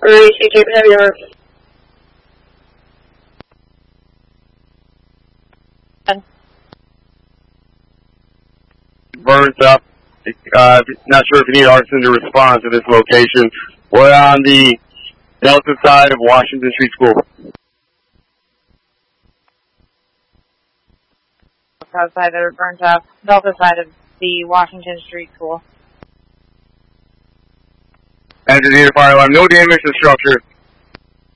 Early CK heavy armor. Burns up. Not sure if you need arson to respond to this location. We're on the Delta side of Washington Street School. South side that are burnt up. Delta side of the Washington Street School. Enter the fire alarm. No damage to structure.